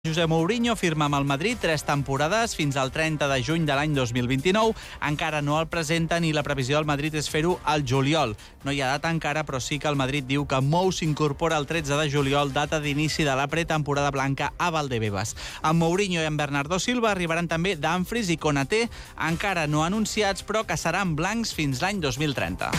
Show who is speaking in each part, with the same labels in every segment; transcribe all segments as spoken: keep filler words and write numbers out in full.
Speaker 1: José Mourinho firma amb el Madrid tres temporades fins al trenta de juny de l'any dos mil vint-i-nou. Encara no el presenten i la previsió del Madrid és fer-ho al juliol. No hi ha data encara, però sí que el Madrid diu que Mou s'incorpora el tretze de juliol, data d'inici de la pretemporada blanca a Valdebebas. Amb Mourinho i amb Bernardo Silva arribaran també Dumfries i Konaté, encara no anunciats, però que seran blancs fins l'any dos mil trenta.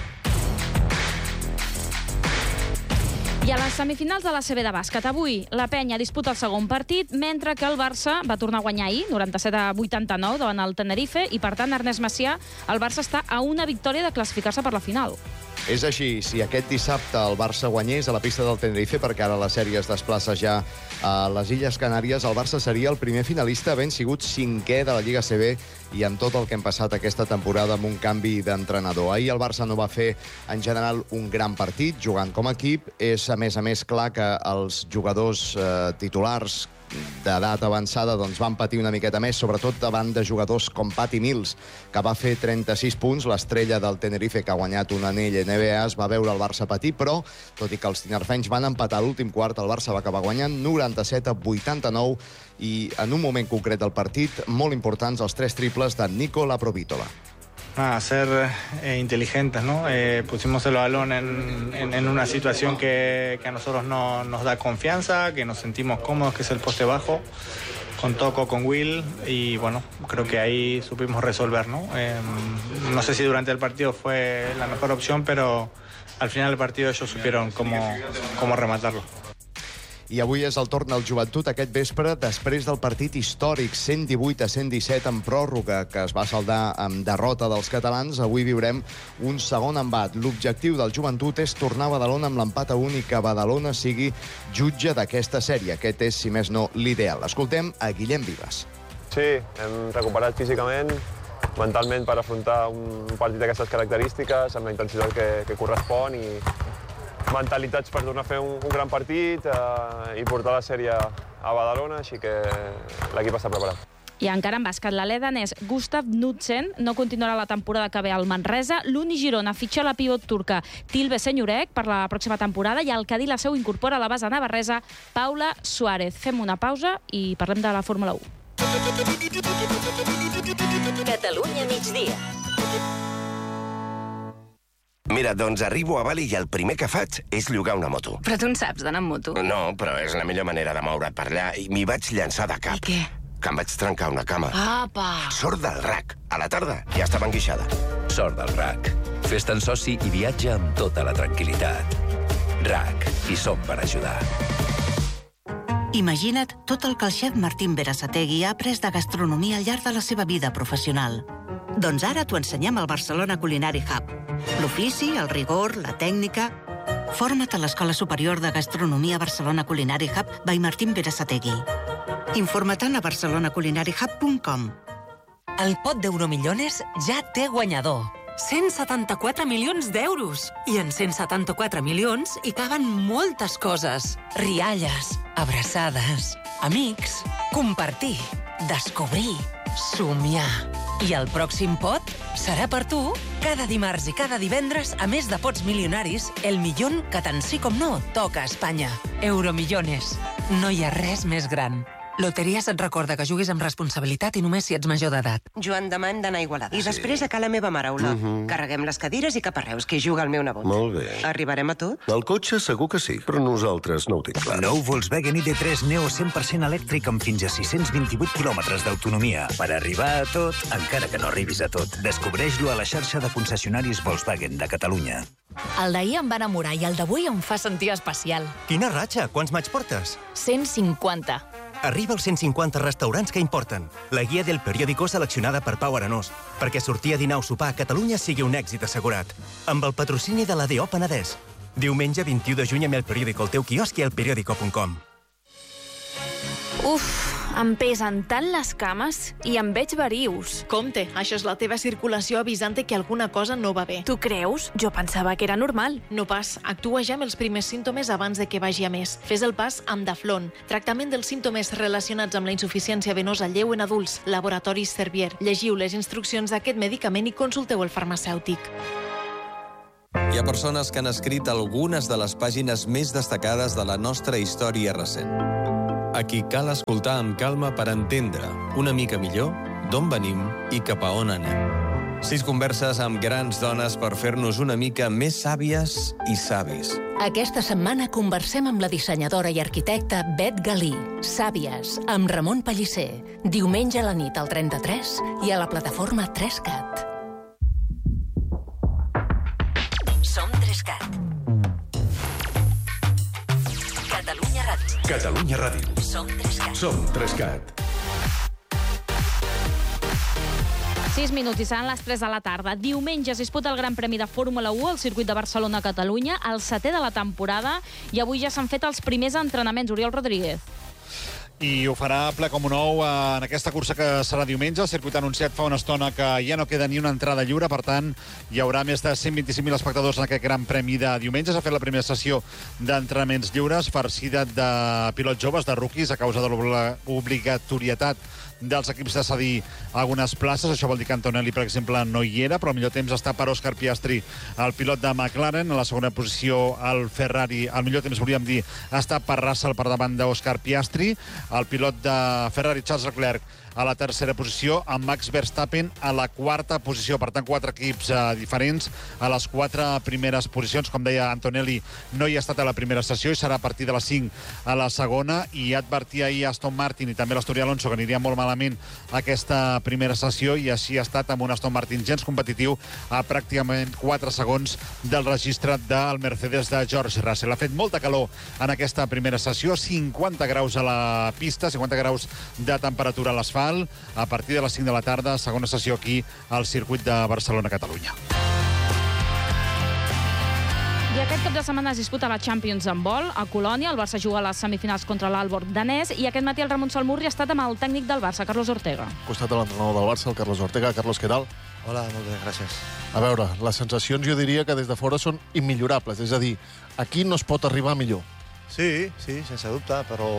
Speaker 2: I a les semifinals de la A C B de bàsquet, avui la Penya disputa el segon partit, mentre que el Barça va tornar a guanyar ahir, noranta-set a vuitanta-nou, davant el Tenerife, i per tant, Ernest Macià, el Barça està a una victòria de classificar-se per la final.
Speaker 3: És així, si aquest dissabte el Barça guanyés a la pista del Tenerife, perquè ara la sèrie es desplaça ja a les Illes Canàries, el Barça seria el primer finalista, havent sigut cinquè de la Lliga A C B i amb tot el que hem passat aquesta temporada amb un canvi d'entrenador. Ahir el Barça no va fer, en general, un gran partit, jugant com a equip. És, a més a més, clar que els jugadors eh, titulars d'edat avançada doncs van patir una miqueta més, sobretot davant de jugadors com Patty Mills, que va fer trenta-sis punts, l'estrella del Tenerife que ha guanyat un anell N B A. Es va veure el Barça patir, però tot i que els tinerfenys van empatar l'últim quart, el Barça va acabar guanyant noranta-set a vuitanta-nou i en un moment concret del partit molt importants els tres triples de Nico Laprovítola.
Speaker 4: Nada, ser eh, inteligentes, ¿no? Eh, pusimos el balón en, en, en una situación que, que a nosotros no, nos da confianza, que nos sentimos cómodos, que es el poste bajo, con Toco, con Will, y bueno, creo que ahí supimos resolver, ¿no? Eh, no sé si durante el partido fue la mejor opción, pero al final del partido ellos supieron cómo, cómo rematarlo.
Speaker 3: I avui és el torn al Joventut aquest vespre, després del partit històric cent divuit a cent disset en pròrroga, que es va saldar amb derrota dels catalans. Avui viurem un segon embat. L'objectiu del Joventut és tornar a Badalona amb l'empat a un i que Badalona sigui jutge d'aquesta sèrie. Aquest és, si més no, l'ideal. Escoltem a Guillem Vives.
Speaker 5: Sí, hem recuperat físicament, mentalment per afrontar un partit d'aquestes característiques, amb la intensitat que, que correspon i mentalitats per tornar a fer un, un gran partit eh, i portar la sèrie a Badalona, així que l'equip està preparat.
Speaker 2: I encara en bàsquet, l'alè danès Gustav Knudsen no continuarà la temporada que ve al Manresa. L'Uni Girona fitxa la pivot turca Tilbe Senyorek per la pròxima temporada i el Cadí la seu incorpora a la base navarresa Paula Suárez. Fem una pausa i parlem de la Fórmula u.
Speaker 6: Catalunya migdia. Mira, doncs arribo a Bali i el primer que faig és llogar una moto.
Speaker 7: Però tu en saps d'anar amb moto?
Speaker 6: No, però és la millor manera de moure't per allà i m'hi vaig llançar de cap.
Speaker 7: I què?
Speaker 6: Que em vaig trencar una cama.
Speaker 7: Apa!
Speaker 6: Sort del R A C. A la tarda ja estava enguixada.
Speaker 8: Sort del R A C. Fes-te'n soci i viatja amb tota la tranquil·litat. R A C. Hi som per ajudar.
Speaker 9: Imagina't tot el que el xef Martín Berasategui ha après de gastronomia al llarg de la seva vida professional. Doncs ara t'ho ensenyem al Barcelona Culinary Hub. L'ofici, el rigor, la tècnica... Forma't a l'Escola Superior de Gastronomia Barcelona Culinary Hub by Martín Berasategui. Informa't a barcelona culinary hub punt com.
Speaker 10: El pot d'Euromillones ja té guanyador. cent setanta-quatre milions d'euros. I en cent setanta-quatre milions hi caben moltes coses. Rialles, abraçades, amics, compartir, descobrir, somiar. I el pròxim pot serà per tu cada dimarts i cada divendres, a més de pots milionaris, el millón que tant sí com no toca a Espanya. Euromillones. No hi ha res més gran. Loteries et recorda que juguis amb responsabilitat i només si ets major d'edat.
Speaker 11: Joan, demà hem d'anar a Igualada. I després a ca la meva mare, Olot. Uh-huh. Carreguem les cadires i cap a Reus, que hi juga el meu nebot.
Speaker 12: Molt bé.
Speaker 11: Arribarem a tot?
Speaker 12: El cotxe segur que sí, però nosaltres no ho tinc clar.
Speaker 13: Nou Volkswagen I D tres Neo cent per cent elèctric amb fins a sis-cents vint-i-vuit quilòmetres d'autonomia. Per arribar a tot, encara que no arribis a tot. Descobreix-lo a la xarxa de concessionaris Volkswagen de Catalunya.
Speaker 14: El d'ahir em va enamorar i el d'avui em fa sentir especial.
Speaker 15: Quina ratxa! Quants maig portes?
Speaker 14: cent cinquanta.
Speaker 15: Arriba als cent cinquanta restaurants que importen. La guia del periòdico seleccionada per Pau Aranós, perquè sortir a dinar o sopar a Catalunya sigui un èxit assegurat. Amb el patrocini de l'A D O Penedès. Diumenge vint-i-u de juny amb el periòdico al teu quiosc i al periódico punt com.
Speaker 2: Uf, em pesen tant les cames i em veig verius.
Speaker 16: Compte, això és la teva circulació avisant que alguna cosa no va bé.
Speaker 2: Tu creus? Jo pensava que era normal.
Speaker 16: No pas. Actua ja amb els primers símptomes abans de que vagi a més. Fes el pas amb Daflon. Tractament dels símptomes relacionats amb la insuficiència venosa lleu en adults. Laboratoris Servier. Llegiu les instruccions d'aquest medicament i consulteu el farmacèutic.
Speaker 17: Hi ha persones que han escrit algunes de les pàgines més destacades de la nostra història recent. a qui cal escoltar amb calma per entendre una mica millor d'on venim i cap a on anem. Sis converses amb grans dones per fer-nos una mica més sàvies i savis.
Speaker 14: Aquesta setmana conversem amb la dissenyadora i arquitecta Bet Galí. Sàvies, amb Ramon Pellicer. Diumenge a la nit al trenta-tres i a la plataforma tres cat. Som tres cat. Catalunya Ràdio.
Speaker 12: Catalunya Ràdio.
Speaker 14: Som tres cat.
Speaker 12: Som tres cat.
Speaker 2: sis minuts i seran les tres de la tarda. Diumenge es disputa el Gran Premi de Fórmula u al circuit de Barcelona-Catalunya, el setè de la temporada, i avui ja s'han fet els primers entrenaments. Oriol Rodríguez.
Speaker 18: I ho farà ple com un ou en aquesta cursa que serà diumenge. El circuit ha anunciat fa una estona que ja no queda ni una entrada lliure, per tant, hi haurà més de cent vint-i-cinc mil espectadors en aquest Gran Premi de diumenge. S'ha fet la primera sessió d'entrenaments lliures, farcida de pilots joves, de rookies, a causa de l'obligatorietat dels equips de cedir algunes places. Això vol dir que Antonelli, per exemple, no hi era, però el millor temps està per Òscar Piastri, el pilot de McLaren. A la segona posició, el Ferrari, el millor temps, volíem dir, està per Russell, per davant d'Òscar Piastri. El pilot de Ferrari, Charles Leclerc, a la tercera posició, amb Max Verstappen a la quarta posició. Per tant, quatre equips eh, diferents a les quatre primeres posicions. Com deia Antonelli, no hi ha estat a la primera sessió i serà a partir de les cinc a la segona. I advertia ahir Aston Martin i també l'Astorià Alonso que aniria molt malament aquesta primera sessió, i així ha estat amb un Aston Martin gens competitiu a pràcticament quatre segons del registre del Mercedes de George Russell. Ha fet molta calor en aquesta primera sessió, cinquanta graus a la pista, cinquanta graus de temperatura a l'asfalt. A partir de les cinc de la tarda, segona sessió aquí al circuit de Barcelona-Catalunya.
Speaker 2: I aquest cap de setmana es disputa la Champions en vol a Colònia. El Barça juga a les semifinals contra l'Aalborg danès i aquest matí el Ramon Salmurri ha estat amb el tècnic del Barça, Carlos Ortega.
Speaker 19: Al costat de l'entrenador del Barça, el Carlos Ortega. Carlos, què tal?
Speaker 20: Hola, molt bé, gràcies.
Speaker 19: A veure, les sensacions jo diria que des de fora són immillorables, és a dir, aquí no es pot arribar millor.
Speaker 20: Sí, sí, sense dubte, però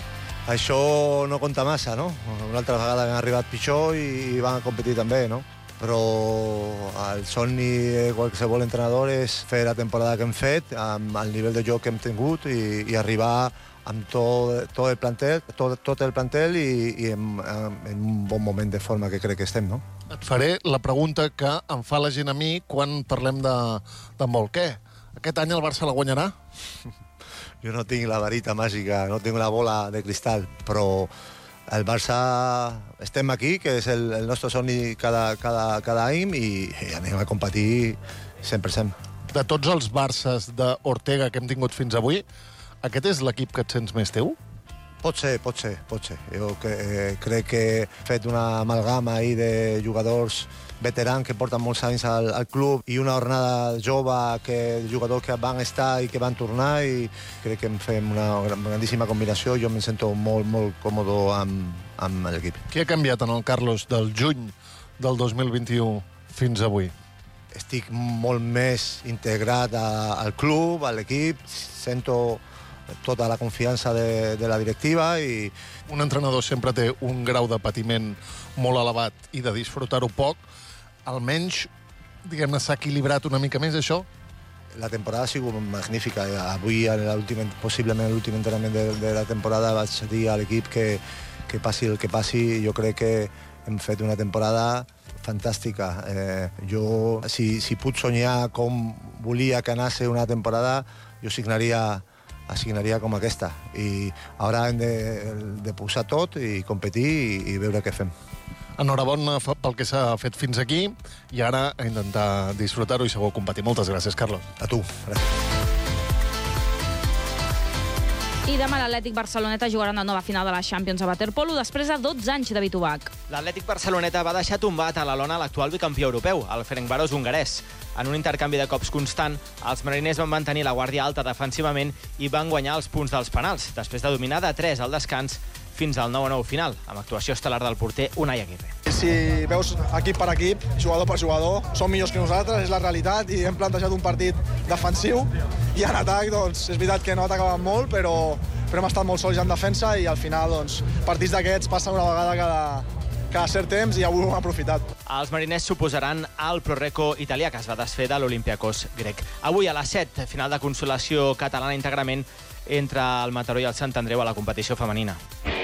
Speaker 20: això no compta massa, no? Una altra vegada han arribat pitjor i van a competir també, no? Però el somni de qualsevol entrenador és fer la temporada que hem fet, amb el nivell de joc que hem tingut i, i arribar amb tot, tot el plantel, tot, tot el plantel i, i en, en un bon moment de forma que crec que estem, no?
Speaker 19: Et faré la pregunta que em fa la gent a mi quan parlem d'handbol. Què? Aquest any el Barça la guanyarà?
Speaker 20: Jo no tinc la varita màgica, no tinc la bola de cristal, però el Barça estem aquí, que és el, el nostre somni cada, cada, cada any, i, i anem a competir cent per cent.
Speaker 19: De tots els Barças d'Ortega que hem tingut fins avui, aquest és l'equip que et sents més teu?
Speaker 20: Pot ser, pot ser, pot ser. Jo que, eh, crec que he fet una amalgama ahí de jugadors veterans que porten molts anys al, al club i una jornada jove que jugadors que van estar i que van tornar, i crec que em fem una grandíssima combinació. Jo em sento molt, molt còmode amb, amb l'equip.
Speaker 19: Què ha canviat en el Carlos del juny del dos mil vint-i-u fins avui?
Speaker 20: Estic molt més integrat a, al club, a l'equip, sento tota la confiança de, de la directiva i...
Speaker 19: Un entrenador sempre té un grau de patiment molt elevat i de disfrutar-ho poc. Almenys, diguem-ne, s'ha equilibrat una mica més, això?
Speaker 20: La temporada ha sigut magnífica. Avui, possiblement l'últim entrenament de, de la temporada, vaig dir a l'equip que, que passi el que passi. Jo crec que hem fet una temporada fantàstica. Eh, jo, si, si puc somiar com volia que anés una temporada, jo signaria assignaria com aquesta. I ara hem de, de posar tot i competir i, i veure què fem.
Speaker 19: Enhorabona pel que s'ha fet fins aquí i ara a intentar disfrutar-ho i segur competir. Moltes gràcies, Carlos.
Speaker 20: A tu. Gràcies.
Speaker 2: I demà l'Atlètic Barceloneta jugarà una nova final de la Champions a waterpolo després de dotze anys de Bitubac.
Speaker 21: L'Atlètic Barceloneta va deixar tombat a la lona l'actual bicampió europeu, el Ferencváros hongarès. En un intercanvi de cops constant, els mariners van mantenir la guàrdia alta defensivament i van guanyar els punts dels penals, després de dominar de tres al descans fins al nou a nou final, amb actuació estel·lar del porter Unai Aguirre.
Speaker 22: Si veus equip per equip, jugador per jugador, són millors que nosaltres, és la realitat, i hem plantejat un partit defensiu, i en atac, doncs, és veritat que no atacàvem molt, però, però hem estat molt sòlids en defensa, i al final, doncs, partits d'aquests passen una vegada cada, cada cert temps, i avui ho hem aprofitat.
Speaker 21: Els mariners s'oposaran al Proreco italià, que es va desfer de l'Olympiakos grec. Avui a les set, final de consolació catalana íntegrament, entre el Mataró i el Sant Andreu a la competició femenina.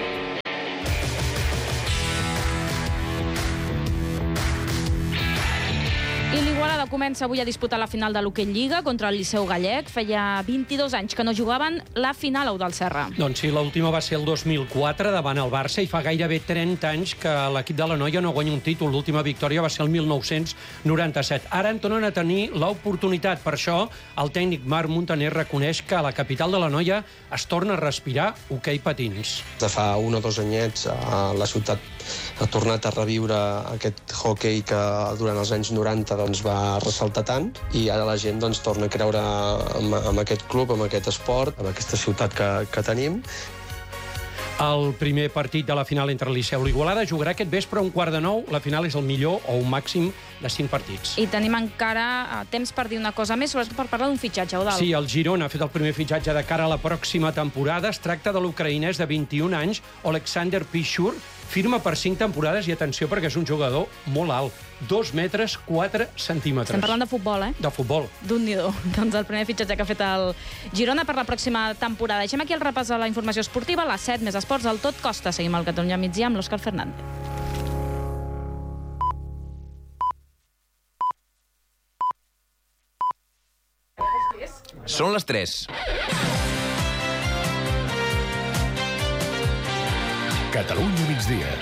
Speaker 2: I l'Igualada comença avui a disputar la final de l'Hoquei Lliga contra el Liceu Gallec. Feia vint-i-dos anys que no jugaven la final a Eudald Serra.
Speaker 1: Doncs sí, l'última va ser el dos mil quatre davant el Barça i fa gairebé trenta anys que l'equip de l'Anoia no guanya un títol. L'última victòria va ser el mil nou-cents noranta-set. Ara en tornen a tenir l'oportunitat. Per això el tècnic Marc Muntaner reconeix que a la capital de l'Anoia es torna a respirar hoquei patins.
Speaker 4: De fa un o dos anyets la ciutat ha tornat a reviure aquest hoquei que durant els anys noranta doncs, va ressaltar tant, i ara la gent doncs, torna a creure en, en aquest club, en aquest esport, en aquesta ciutat que, que tenim.
Speaker 1: El primer partit de la final entre el Liceu i l'Igualada jugarà aquest vespre a un quart de nou. La final és el millor o un màxim de cinc partits.
Speaker 2: I tenim encara temps per dir una cosa més, sobretot per parlar d'un fitxatge, Eudald.
Speaker 1: Sí, el Girona ha fet el primer fitxatge de cara a la pròxima temporada. Es tracta de l'ucraïnès de vint-i-un anys, Oleksandr Pishur. Firma per cinc temporades i atenció perquè és un jugador molt alt. dos metres, quatre centímetres.
Speaker 2: Estem parlant de futbol, eh?
Speaker 1: De futbol.
Speaker 2: D'un-ni-do. Doncs el primer fitxatge que ha fet el Girona per la pròxima temporada. Deixem aquí el repàs a la informació esportiva. A les set, més esports, al Tot Costa. Seguim al Catalunya migdia amb l'Òscar Fernández.
Speaker 23: Són les tres. Catalunya migdia.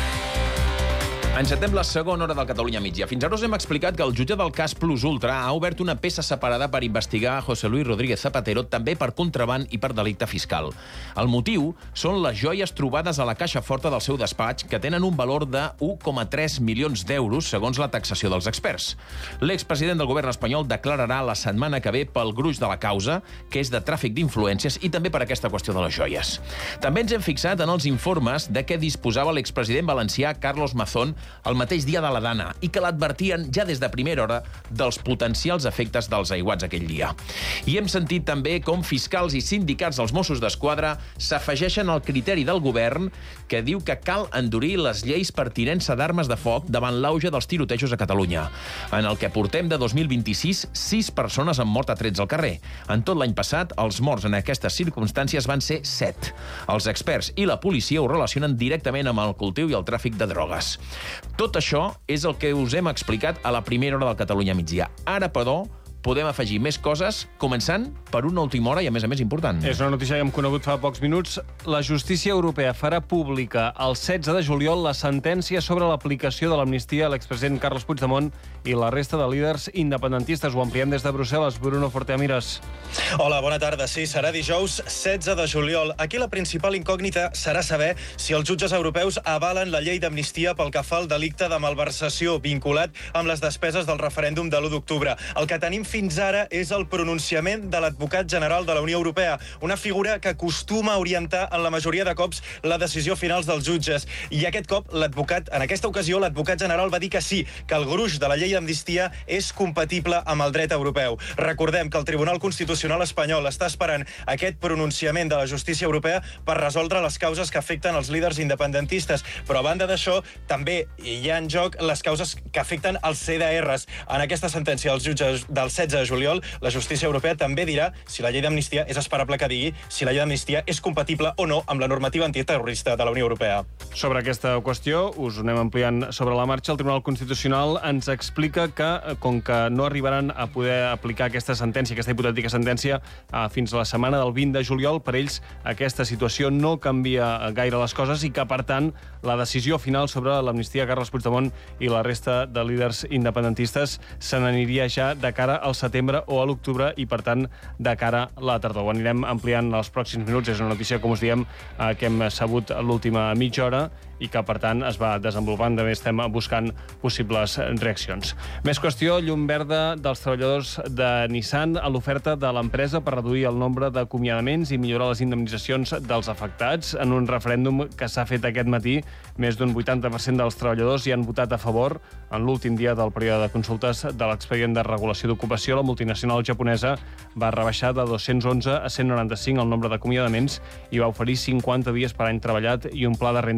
Speaker 23: Encetem la segona hora del Catalunya migdia. Fins ara us hem explicat que el jutge del cas Plus Ultra ha obert una peça separada per investigar José Luis Rodríguez Zapatero, també per contraban i per delicte fiscal. El motiu són les joies trobades a la caixa forta del seu despatx, que tenen un valor de un coma tres milions d'euros, segons la taxació dels experts. L'expresident del govern espanyol declararà la setmana que ve pel gruix de la causa, que és de tràfic d'influències, i també per aquesta qüestió de les joies. També ens hem fixat en els informes de què disposava l'expresident valencià Carlos Mazón el mateix dia de la Dana, i que l'advertien ja des de primera hora dels potencials efectes dels aiguats aquell dia. I hem sentit també com fiscals i sindicats dels Mossos d'Esquadra s'afegeixen al criteri del govern que diu que cal endurir les lleis per tinença d'armes de foc davant l'auge dels tirotejos a Catalunya. En el que portem de dos mil vint-i-sis, sis persones han mort a trets al carrer. En tot l'any passat, els morts en aquestes circumstàncies van ser set. Els experts i la policia ho relacionen directament amb el cultiu i el tràfic de drogues. Tot això és el que us hem explicat a la primera hora del Catalunya migdia. Ara, però, podem afegir més coses, començant per una última hora i, a més a més, important.
Speaker 24: És una notícia que hem conegut fa pocs minuts. La justícia europea farà pública el setze de juliol la sentència sobre l'aplicació de l'amnistia a l'expresident Carles Puigdemont i la resta de líders independentistes. Ho ampliem des de Brussel·les. Bruno Forteamires.
Speaker 25: Hola, bona tarda. Sí, serà dijous setze de juliol. Aquí la principal incògnita serà saber si els jutges europeus avalen la llei d'amnistia pel que fa al delicte de malversació vinculat amb les despeses del referèndum de l'u d'octubre. El que tenim fins ara és el pronunciament de l'advocat general de la Unió Europea, una figura que acostuma a orientar en la majoria de cops la decisió final dels jutges. I aquest cop, l'advocat, en aquesta ocasió, l'advocat general va dir que sí, que el gruix de la llei d'amnistia és compatible amb el dret europeu. Recordem que el Tribunal Constitucional espanyol està esperant aquest pronunciament de la justícia europea per resoldre les causes que afecten els líders independentistes. Però a banda d'això, també hi ha en joc les causes que afecten els C D Rs. En aquesta sentència dels jutges del setze de juliol, la justícia europea també dirà si la llei d'amnistia és esperable que digui si la llei d'amnistia és compatible o no amb la normativa antiterrorista de la Unió Europea.
Speaker 24: Sobre aquesta qüestió, us ho anem ampliant sobre la marxa. El Tribunal Constitucional ens explica que, com que no arribaran a poder aplicar aquesta sentència, aquesta hipotètica sentència, fins a la setmana del vint de juliol, per ells aquesta situació no canvia gaire les coses i que, per tant, la decisió final sobre l'amnistia a Carles Puigdemont i la resta de líders independentistes se n'aniria ja de cara al setembre o a l'octubre i, per tant, de cara a la tardor. Ho anirem ampliant els pròxims minuts. És una notícia, com us diem, que hem sabut l'última mitja hora i que, per tant, es va desenvolupant. També estem buscant possibles reaccions. Més qüestió, llum verda dels treballadors de Nissan a l'oferta de l'empresa per reduir el nombre d'acomiadaments i millorar les indemnitzacions dels afectats. En un referèndum que s'ha fet aquest matí, més d'un vuitanta per cent dels treballadors hi han votat a favor. En l'últim dia del període de consultes de l'expedient de regulació d'ocupació, la multinacional japonesa va rebaixar de dos-cents onze a cent noranta-cinc el nombre d'acomiadaments i va oferir cinquanta dies per any treballat i un pla de rendes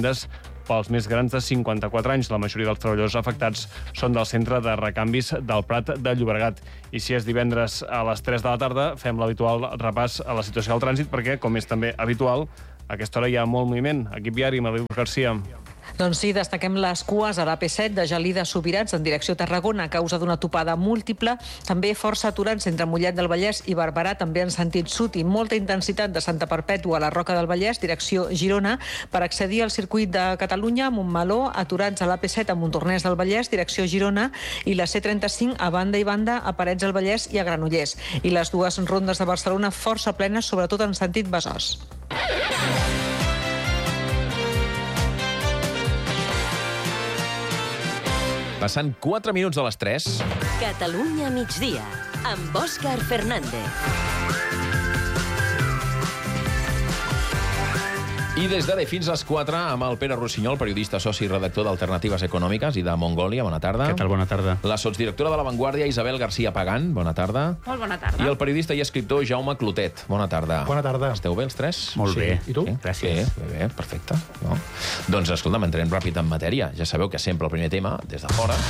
Speaker 24: pels més grans de cinquanta-quatre anys. La majoria dels treballadors afectats són del centre de recanvis del Prat de Llobregat. I si és divendres a les tres de la tarda, fem l'habitual repàs a la situació del trànsit, perquè, com és també habitual, a aquesta hora hi ha molt moviment. Equip viari, Marilu Garcia.
Speaker 3: Doncs sí, destaquem les cues a l'A P set de Gelida a Subirats en direcció a Tarragona a causa d'una topada múltiple. També força aturats entre Mollet del Vallès i Barberà, també en sentit sud, i molta intensitat de Santa Perpètua a la Roca del Vallès, direcció Girona. Per accedir al circuit de Catalunya, a Montmeló, aturats a l'A P set a Montornès del Vallès, direcció Girona, i la C trenta-cinc a banda i banda a Parets del Vallès i a Granollers. I les dues rondes de Barcelona força plenes, sobretot en sentit Besòs.
Speaker 23: Passant quatre minuts de les tres.
Speaker 5: Catalunya migdia, amb Òscar Fernández.
Speaker 23: I des d'ara fins a les quatre, amb el Pere Rossinyol, periodista, soci i redactor d'Alternatives Econòmiques i de Mongòlia. Bona tarda.
Speaker 6: Què tal? Bona tarda.
Speaker 23: La sotsdirectora de La Vanguardia, Isabel García Pagán. Bona tarda.
Speaker 7: Molt bona tarda.
Speaker 23: I el periodista i escriptor Jaume Clotet. Bona tarda.
Speaker 6: Bona tarda.
Speaker 23: Esteu bé, els tres?
Speaker 6: Molt
Speaker 23: sí.
Speaker 6: bé.
Speaker 23: I tu?
Speaker 6: Sí, gràcies.
Speaker 23: Bé, bé, bé, perfecte. No? Doncs, escolta'm, entrem ràpid en matèria. Ja sabeu que sempre el primer tema, des de fora...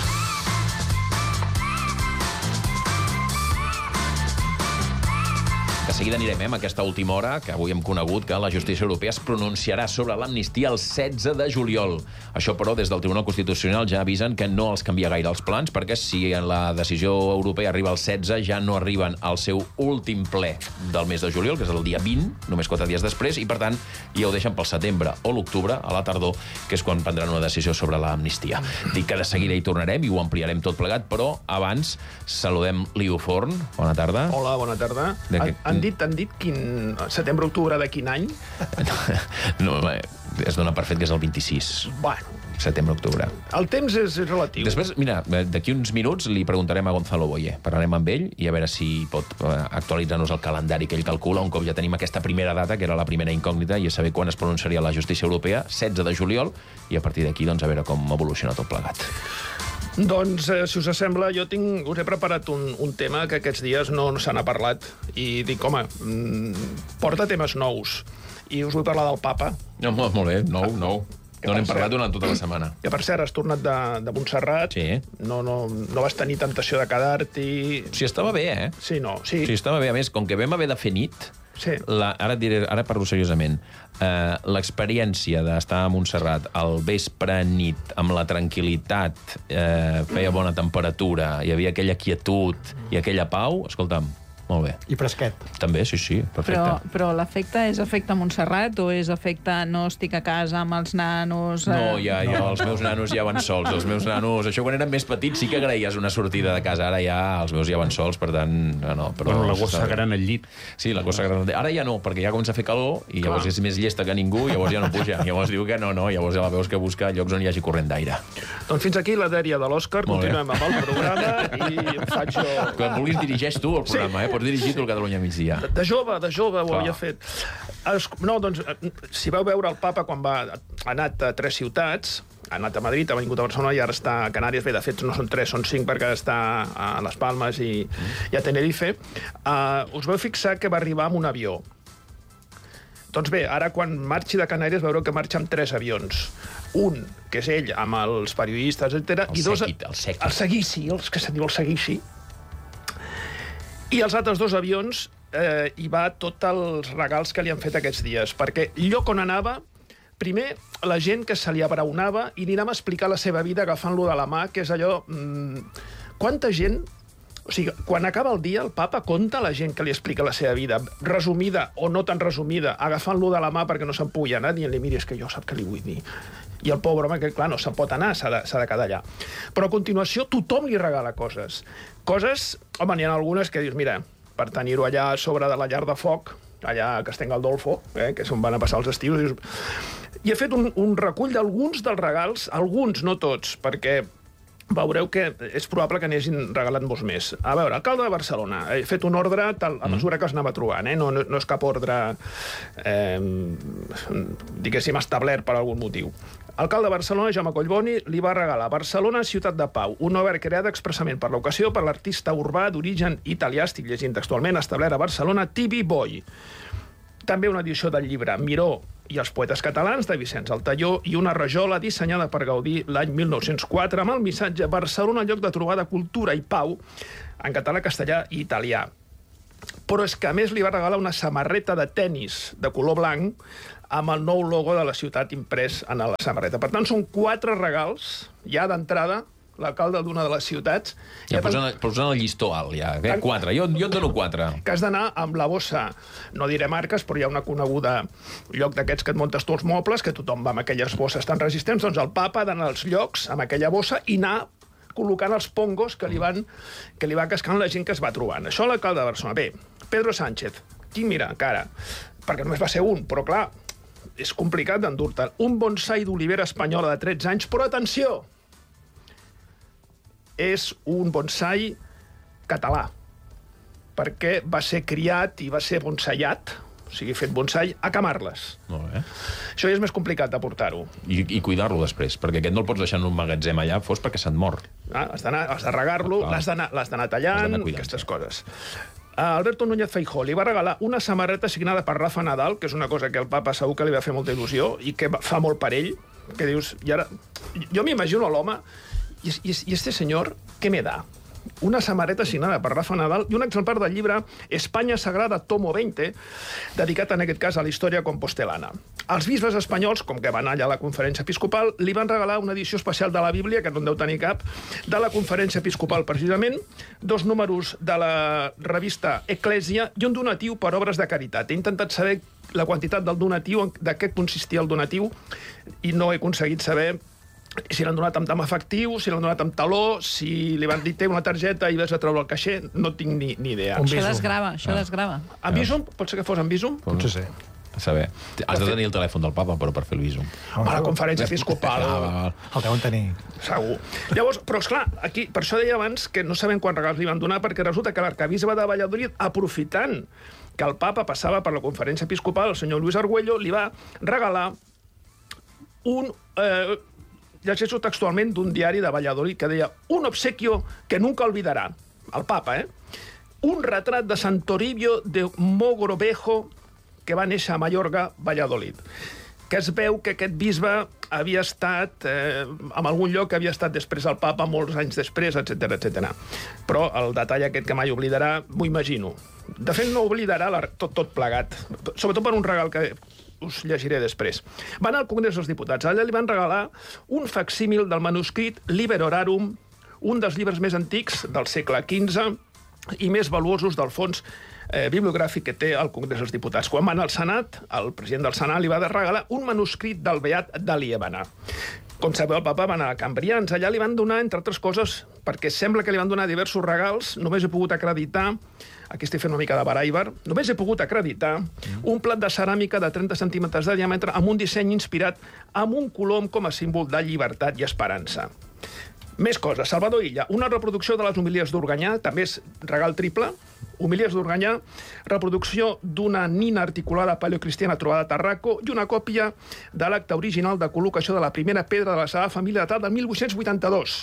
Speaker 23: De seguida anirem eh, amb aquesta última hora, que avui hem conegut que la justícia europea es pronunciarà sobre l'amnistia el setze de juliol. Això, però, des del Tribunal Constitucional ja avisen que no els canvia gaire els plans, perquè si la decisió europea arriba al setze, ja no arriben al seu últim ple del mes de juliol, que és el dia vint, només quatre dies després, i, per tant, ja ho deixen pel setembre o l'octubre, a la tardor, que és quan prendran una decisió sobre l'amnistia. Dic que de seguida hi tornarem i ho ampliarem tot plegat, però abans saludem Liu Forn. Bona tarda.
Speaker 8: Hola, bona tarda.
Speaker 23: De que...
Speaker 8: Han dit, han dit quin... setembre-octubre de quin any?
Speaker 23: No, es dona per fet que és el vint-i-sis.
Speaker 8: Bueno.
Speaker 23: Setembre-octubre.
Speaker 8: El temps és, és relatiu.
Speaker 23: Després, mira, d'aquí uns minuts li preguntarem a Gonzalo Boye. Parlarem amb ell i a veure si pot actualitzar-nos el calendari que ell calcula, un cop ja tenim aquesta primera data, que era la primera incògnita, i a saber quan es pronunciaria la justícia europea, setze de juliol, i a partir d'aquí, doncs, a veure com evoluciona tot plegat.
Speaker 8: Doncs, eh, si us sembla, jo tinc, us he preparat un, un tema que aquests dies no, no se n'ha parlat. I dic, home, mm, porta temes nous. I us vull parlar del papa.
Speaker 23: No, molt, molt bé, nou, nou. No n'hem parlat durant tota la setmana.
Speaker 8: Que, per cert, has tornat de, de Montserrat.
Speaker 23: Sí.
Speaker 8: No, no, no vas tenir temptació de quedar-t'hi...
Speaker 23: Sí, estava bé, eh?
Speaker 8: Sí, no, sí.
Speaker 23: Sí, estava bé. A més, com que vam haver de fer nit,
Speaker 8: sí.
Speaker 23: la, ara, diré, ara parlo seriosament, eh, l'experiència d'estar a Montserrat al vespre nit, amb la tranquil·litat, eh, feia bona temperatura, hi havia aquella quietud i aquella pau, escolta'm, molt bé.
Speaker 6: I fresquet.
Speaker 23: També, sí, sí, perfecte.
Speaker 7: Però, però l'efecte és efecte Montserrat o és efecte no estic a casa amb els nanos... Eh...
Speaker 23: No, ja, ja, els meus nanos ja van sols. Els meus nanos, això quan eren més petits sí que agraïes una sortida de casa. Ara ja els meus ja van sols, per tant... No, no, però
Speaker 6: bueno, la gossa gran al llit.
Speaker 23: Sí, la gossa gran al llit. Ara ja no, perquè ja comença a fer calor i llavors Clar. és més llesta que ningú i llavors ja no puja. Llavors diu que no, no, llavors ja la veus que busca llocs on hi hagi corrent d'aire.
Speaker 8: Doncs fins aquí la dèria de l'Òscar. Continuem amb el programa i faig jo...
Speaker 23: Quan vulguis dirigeix tu el programa, sí. eh? Pots dirigir tu el Catalunya migdia.
Speaker 8: De, de jove, de jove ho
Speaker 23: Clar.
Speaker 8: havia fet. Es, no, doncs, si vau veure el papa quan va, ha anat a tres ciutats, ha anat a Madrid, ha vingut a Barcelona i ara està a Canàries. Bé, de fet, no són tres, són cinc, perquè està a Les Palmes i, mm. i a Tenerife. Uh, us vau fixar que va arribar amb un avió. Doncs bé, ara quan marxi de Canàries veureu que marxa amb tres avions. Un, que és ell, amb els periodistes, etcètera.
Speaker 23: El
Speaker 8: i dos,
Speaker 23: seguit, el seguit.
Speaker 8: El seguici, els que se diu el seguici. I els altres dos avions eh, hi va tots els regals que li han fet aquests dies, perquè lloc on anava, primer, la gent que se li abraonava i li anava a explicar la seva vida agafant-lo de la mà, que és allò... Mmm, quanta gent... O sigui, quan acaba el dia, el papa conta la gent que li explica la seva vida, resumida o no tan resumida, agafant-lo de la mà perquè no se'n pugui anar, dient-li, mira, és que jo sap què li vull dir. I el pobre home, que clar, no se'n pot anar, s'ha de, s'ha de quedar allà. Però a continuació tothom li regala coses. Coses, home, n'hi ha algunes que dius, mira, per tenir-ho allà a sobre de la llar de foc, allà a Castell-Galdolfo, eh, que és on van a passar els estius, dius... I he fet un, un recull d'alguns dels regals, alguns, no tots, perquè veureu que és probable que n'hagin regalat molts més. A veure, alcalde de Barcelona, he fet un ordre tal, a mesura que els anava trobant, eh? no, no, no és cap ordre, eh, diguéssim, establert per algun motiu. Alcalde de Barcelona, Jaume Collboni, li va regalar Barcelona, ciutat de pau, una obra creada expressament per l'ocasió per l'artista urbà d'origen italià, estic llegint textualment, establert a Barcelona, Tibi Boy. També una edició del llibre Miró, i els poetes catalans de Vicenç Altaió i una rajola dissenyada per Gaudí l'any mil nou-cents quatre amb el missatge Barcelona, lloc de trobada, cultura i pau, en català, castellà i italià. Però és que, a més, li va regalar una samarreta de tennis de color blanc amb el nou logo de la ciutat imprès en la samarreta. Per tant, són quatre regals, ja d'entrada, l'alcalde d'una de les ciutats...
Speaker 23: Ja posant, posant el llistó alt, ja. Eh? Quatre. Jo, jo et dono quatre.
Speaker 8: Que has d'anar amb la bossa, no diré marques, però hi ha una coneguda lloc d'aquests que et muntes tu els mobles, que tothom va amb aquelles bosses tan resistents, doncs el papa ha d'anar als llocs amb aquella bossa i anar col·locant els pongos que li van que li va cascant la gent que es va trobant. Això l'alcalde de Barcelona. Bé, Pedro Sánchez, tinc, mira, encara, perquè només va ser un, però clar, és complicat d'endur-te. Un bonsai d'olivera espanyola de tretze anys, però atenció! És un bonsai català, perquè va ser criat i va ser bonsaiat, o sigui, fet bonsai, a Camarles.
Speaker 23: Molt bé.
Speaker 8: Això ja és més complicat de portar-ho.
Speaker 23: I, i cuidar-lo després, perquè aquest no el pots deixar en un magatzem allà, fos perquè se't mor.
Speaker 8: Ah, has d'anar, has de regar-lo, l'has d'anar tallant, aquestes coses. Alberto Núñez Feijóo li va regalar una samarreta signada per Rafa Nadal, que és una cosa que el papa segur que li va fer molta il·lusió i que fa molt per ell, que dius... I ara... Jo m'imagino l'home... I, i, I este senyor, què me da? Una samarreta signada per Rafa Nadal i un exemplar del llibre España Sagrada, tomo veinte, dedicat en aquest cas a la història compostelana. Els bisbes espanyols, com que van anar allà a la conferència episcopal, li van regalar una edició especial de la Bíblia, que no en deu tenir cap, de la conferència episcopal, precisament, dos números de la revista Eclèsia i un donatiu per obres de caritat. He intentat saber la quantitat del donatiu, de què consistia el donatiu, i no he aconseguit saber si l'han donat amb, amb efectiu, si l'han donat amb taló, si li van dir té una targeta i vas a treure el caixer, no tinc ni, ni idea.
Speaker 7: Això desgrava, això ah. desgrava.
Speaker 8: Amb Visum? Pot ser que fos amb Visum?
Speaker 23: Potser sí. A saber, has de tenir el telèfon del papa, però per fer el Visum.
Speaker 8: A la conferència episcopal.
Speaker 23: Ah,
Speaker 20: el deuen tenir.
Speaker 8: Segur. Llavors, però esclar, aquí, per això deia abans que no sabem quants regals li van donar, perquè resulta que l'arcabisbe de Valladolid, aprofitant que el papa passava per la conferència episcopal, el senyor Luis Argüello, li va regalar un... Eh, llegeixo textualment d'un diari de Valladolid que deia un obsequio que nunca olvidarà. El papa, eh? Un retrat de Sant Toribio de Mogrovejo que va néixer a Mallorca, Valladolid. Que es veu que aquest bisbe havia estat eh, en algun lloc que havia estat després el papa, molts anys després, etcètera, etcètera. Però el detall aquest que mai oblidarà, m'ho imagino. De fet, no oblidarà la, tot, tot plegat. Sobretot per un regal que us llegiré després. Va anar al Congrés dels Diputats. Allà li van regalar un facsímil del manuscrit Liber Orarum, un dels llibres més antics del segle quinze i més valuosos del fons eh, bibliogràfic que té el Congrés dels Diputats. Quan va anar al Senat, el president del Senat li va regalar un manuscrit del Beat de Liébana. Com sabeu, el papa va anar a Cambrians. Allà li van donar, entre altres coses, perquè sembla que li van donar diversos regals, només he pogut acreditar, aquí estic fent una mica de baraibar, només he pogut acreditar un plat de ceràmica de trenta centímetres de diàmetre amb un disseny inspirat amb un colom com a símbol de llibertat i esperança. Més coses. Salvador Illa, una reproducció de les homilies d'Organyà, també és regal triple, homilies d'Organyà, reproducció d'una nina articulada paleocristiana trobada a Tarraco i una còpia de l'acte original de col·locació de la primera pedra de la Sagrada Família datada del mil vuit-cents vuitanta-dos.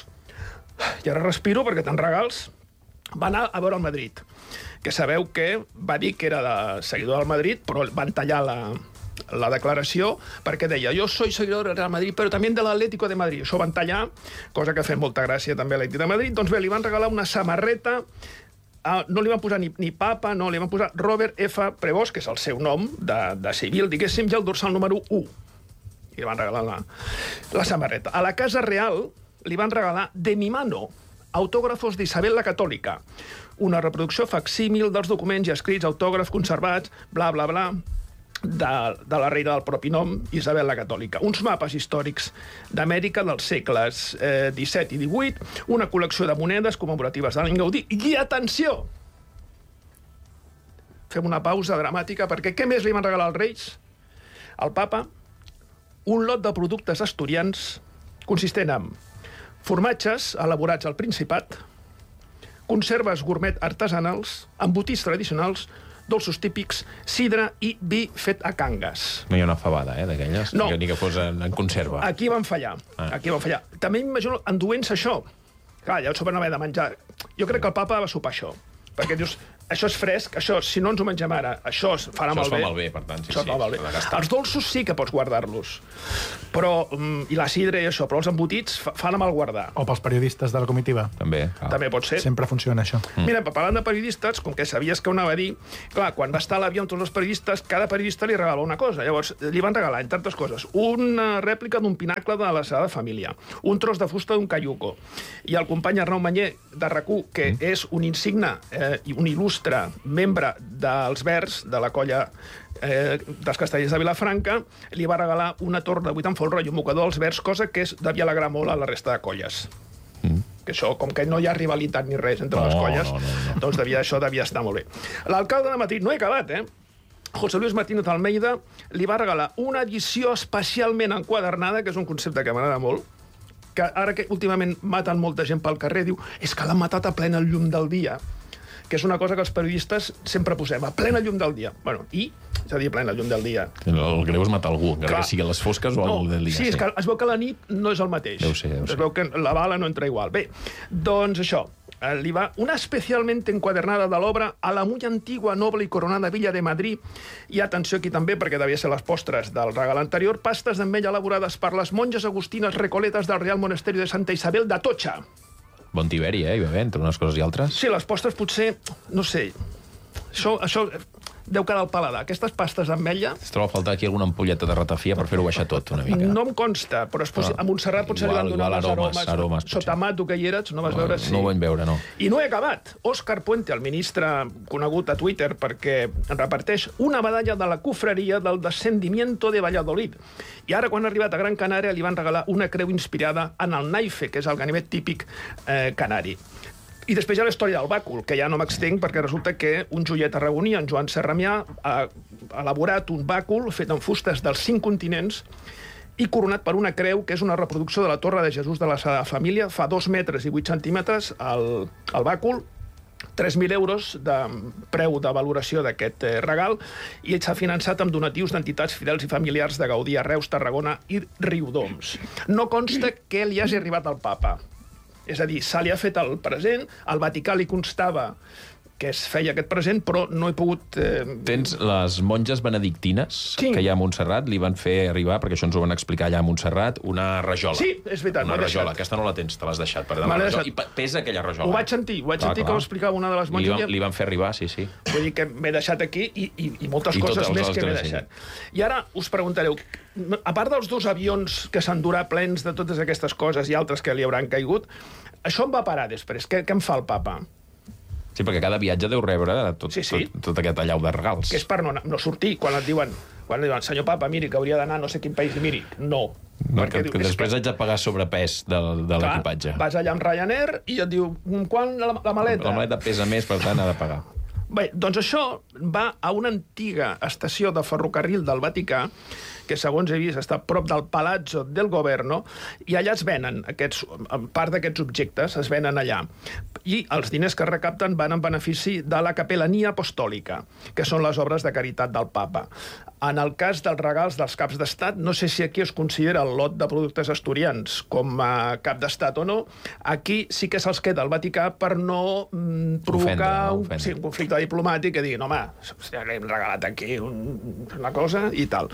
Speaker 8: I ara respiro perquè tants regals. Va anar a veure el Madrid, que sabeu que va dir que era de seguidor del Madrid, però van tallar la, la declaració perquè deia jo soy seguidor del Real Madrid, però també de l'Atlético de Madrid. Això van tallar, cosa que ha fet molta gràcia també a l'Atlético de Madrid. Doncs bé, li van regalar una samarreta, uh, no li van posar ni, ni papa, no, li van posar Robert F. Prevost, que és el seu nom de, de civil, diguéssim, i el dorsal número u. I li van regalar la, la samarreta. A la Casa Real li van regalar de mi mano, autògrafos d'Isabel la Catòlica, una reproducció facsímil dels documents i escrits, autògrafs conservats, bla, bla, bla, de, de la reina del propi nom, Isabel la Catòlica. Uns mapes històrics d'Amèrica dels segles eh, disset i divuit, una col·lecció de monedes commemoratives de l'any Gaudí, i atenció! Fem una pausa dramàtica, perquè què més li van regalar als Reis? Al papa, un lot de productes asturians consistent en formatges elaborats al Principat, conserves gourmet artesanals, embotits tradicionals, dolços típics, sidra i vi fet a Cangas.
Speaker 23: No hi ha una fabada, eh, d'aquelles?
Speaker 8: No.
Speaker 23: Ni que fos en, en conserva.
Speaker 8: Aquí van fallar. Ah. Aquí van fallar. També m'imagino enduent-se això. Clar, ja s'ho van haver de menjar. Jo crec que el papa va sopar això. Perquè dius, això és fresc, això, si no ens ho mengem ara, això es farà
Speaker 23: Això es
Speaker 8: malbé.
Speaker 23: fa malbé, per tant, sí,
Speaker 8: Això es
Speaker 23: sí,
Speaker 8: fa malbé.
Speaker 23: s'ha de gastar.
Speaker 8: Els dolços sí que pots guardar-los, però, mm, i la sidra i això, però els embotits fa- fan a mal guardar.
Speaker 9: O pels periodistes de la comitiva.
Speaker 23: També.
Speaker 8: També pot ser.
Speaker 9: Sempre funciona això.
Speaker 8: Mm. Mira, parlant de periodistes, com que sabies que ho anava a dir, clar, quan va estar a l'avió amb tots els periodistes, cada periodista li regalava una cosa. Llavors, li van regalar, entre altres coses, una rèplica d'un pinacle de la Sagrada Família, un tros de fusta d'un caiuco, i el company Arnau Manyer, de RAC u, que mm. és un insigne eh, i un il·lustre membre dels Verds, de la colla eh, dels castellers de Vilafranca, li va regalar una torre de vuit en folre i un mocador als Verds, cosa que és, devia alegrar molt a la resta de colles. Mm. Que això, com que no hi ha rivalitat ni res entre
Speaker 23: no,
Speaker 8: les colles,
Speaker 23: no, no, no.
Speaker 8: doncs devia, això devia estar molt bé. L'alcalde de Madrid, no he acabat, eh? José Luis Martínez Almeida li va regalar una edició especialment enquadernada, que és un concepte que m'agrada molt, que ara que últimament maten molta gent pel carrer, diu, és que l'han matat a plena llum del dia, que és una cosa que els periodistes sempre posem, a plena llum del dia. Bueno, i, és a dir, a plena llum del dia.
Speaker 23: El greu és matar algú, encara
Speaker 8: Clar.
Speaker 23: que sigui a les fosques o
Speaker 8: No,
Speaker 23: al del dia.
Speaker 8: sí, és que es veu que la nit no és el mateix.
Speaker 23: Deu ser, deu ser.
Speaker 8: Es veu que la bala no entra igual. Bé, doncs això, eh, li va una especialment enquadernada de l'obra a la muy antigua, noble i coronada villa de Madrid, i atenció aquí també, perquè devia ser les postres del regal anterior, pastes d'ametlla elaborades per les monges agustines recoletes del Real Monasterio de Santa Isabel d'Atocha.
Speaker 23: Bon tiberi, eh? Hi va haver, entre unes coses i altres.
Speaker 8: Sí, les postres potser, no sé, això, això deu quedar al paladar. Aquestes pastes d'ametlla
Speaker 23: Es troba a faltar aquí alguna ampolleta de ratafia per fer-ho baixar tot una mica.
Speaker 8: no em consta, però es possi...
Speaker 23: Però
Speaker 8: a Montserrat potser li van
Speaker 23: igual-
Speaker 8: donar
Speaker 23: igual
Speaker 8: les
Speaker 23: aromes,
Speaker 8: aromes.
Speaker 23: aromes, potser.
Speaker 8: Sota mat, tu que hi eres, no vas veure si...
Speaker 23: No ho vam veure, no.
Speaker 8: I no he acabat. Òscar Puente, el ministre conegut a Twitter perquè reparteix una medalla de la cofreria del descendimiento de Valladolid. I ara, quan ha arribat a Gran Canària, li van regalar una creu inspirada en el naife, que és el ganivet típic eh, canari. I després hi ha la història del bàcul, que ja no m'extenc perquè resulta que un joier tarragoní, en Joan Serramià, ha elaborat un bàcul fet en fustes dels cinc continents i coronat per una creu que és una reproducció de la Torre de Jesús de la Sagrada Família, fa dos metres i vuit centímetres el, el bàcul, tres mil euros de preu de valoració d'aquest eh, regal, i s'ha finançat amb donatius d'entitats fidels i familiars de Gaudí a Reus, Tarragona i Riudoms. No consta que li hagi arribat al papa. És a dir, se li ha fet el present, al Vaticà li constava que es feia aquest present, però no he pogut... Eh...
Speaker 23: Tens les monges benedictines
Speaker 8: Sí.
Speaker 23: que hi ha a Montserrat, li van fer arribar, perquè això ens ho van explicar allà a Montserrat, una rajola.
Speaker 8: Sí, és veritat,
Speaker 23: Una
Speaker 8: m'ho he
Speaker 23: rajola.
Speaker 8: deixat.
Speaker 23: Aquesta no la tens, te l'has deixat. Per
Speaker 8: Me
Speaker 23: demà,
Speaker 8: l'he
Speaker 23: rajola.
Speaker 8: deixat.
Speaker 23: I pe- pesa aquella rajola.
Speaker 8: Ho vaig sentir, ho vaig
Speaker 23: Clar,
Speaker 8: sentir
Speaker 23: clar.
Speaker 8: que ho explicava una de les
Speaker 23: Li
Speaker 8: monges.
Speaker 23: van, li van fer arribar, sí, sí.
Speaker 8: Vull dir que m'he deixat aquí i, i, i moltes
Speaker 23: I
Speaker 8: coses
Speaker 23: totes
Speaker 8: més
Speaker 23: les
Speaker 8: que m'he
Speaker 23: altres, sí.
Speaker 8: deixat. I ara us preguntareu, a part dels dos avions que s'endurà plens de totes aquestes coses i altres que li hauran caigut, això em va parar després. Què, què em fa el papa?
Speaker 23: Sí, perquè cada viatge deu rebre tot,
Speaker 8: Sí, sí.
Speaker 23: tot, tot aquest allau de regals.
Speaker 8: Que és per no, no sortir, quan et diuen, quan et diuen, senyor papa, miri, que hauria d'anar a no sé quin país, i miri, no.
Speaker 23: No, que,
Speaker 8: diu,
Speaker 23: que
Speaker 8: és
Speaker 23: després haig de pagar sobrepès de, de
Speaker 8: Clar,
Speaker 23: l'equipatge.
Speaker 8: vas allà amb Ryanair i et diu, quan la, la maleta?
Speaker 23: La maleta pesa més, per tant, ha de pagar.
Speaker 8: Bé, doncs això va a una antiga estació de ferrocarril del Vaticà, que segons he vist està a prop del Palazzo del Governo, i allà es venen aquests, part d'aquests objectes es venen allà. I els diners que recapten van en benefici de la capel·lania apostòlica, que són les obres de caritat del papa. En el cas dels regals dels caps d'estat, no sé si aquí es considera el lot de productes asturians com a cap d'estat o no, aquí sí que se'ls queda al Vaticà per no mm, provocar
Speaker 23: Ofendre, no?
Speaker 8: un,
Speaker 23: Ofendre.
Speaker 8: sí, un conflicte diplomàtic que diguin, home, ja li hem regalat aquí un, una cosa i tal.